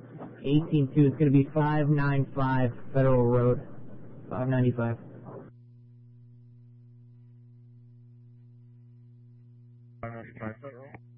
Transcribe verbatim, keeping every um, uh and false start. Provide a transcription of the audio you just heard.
eighteen two, it's going to be five ninety-five Federal Road. five ninety-five. five ninety-five Federal.